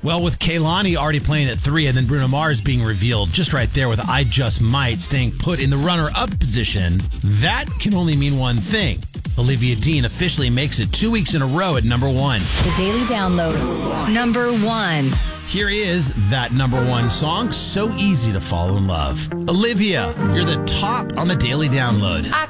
Well, with Kehlani already playing at 3 and then Bruno Mars being revealed just right there with I Just Might staying put in the runner-up position, that can only mean one thing. Olivia Dean officially makes it 2 weeks in a row at number 1. The Daily Download. Number 1. Here is that number 1 song, So Easy to Fall in Love. Olivia, you're the top on the Daily Download. I